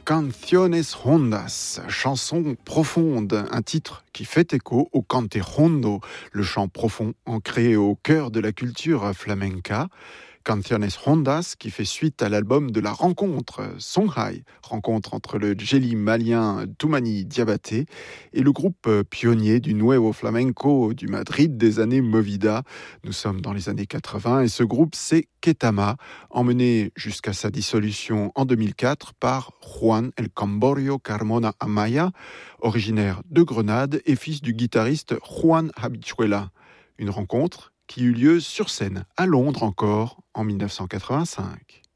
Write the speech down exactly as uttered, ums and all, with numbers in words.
Canciones Hondas, chanson profonde, un titre qui fait écho au cante hondo, le chant profond ancré au cœur de la culture flamenca. Canciones Hondas, qui fait suite à l'album de la rencontre, Songhai, rencontre entre le djeli malien Toumani Diabaté et le groupe pionnier du Nuevo Flamenco du Madrid des années Movida. Nous sommes dans les années quatre-vingts et ce groupe, c'est Ketama, emmené jusqu'à sa dissolution en deux mille quatre par Juan El Camborio Carmona Amaya, originaire de Grenade et fils du guitariste Juan Habichuela. Une rencontre qui eut lieu sur scène, à Londres encore, en dix-neuf cent quatre-vingt-cinq.